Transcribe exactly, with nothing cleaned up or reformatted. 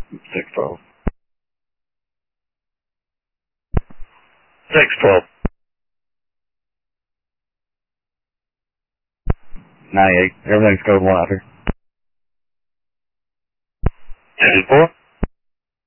six twelve. six twelve. ninety-eight. Everything's code one out here. ten four.